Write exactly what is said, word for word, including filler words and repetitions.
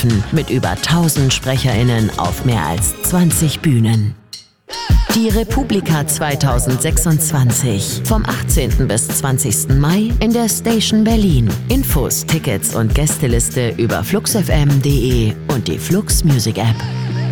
treffen mit über tausend SprecherInnen auf mehr als zwanzig Bühnen. Die Republika zweitausendsechsundzwanzig. Vom achtzehnten bis zwanzigsten Mai in der Station Berlin. Infos, Tickets und Gästeliste über fluxfm punkt de und die Flux Music App.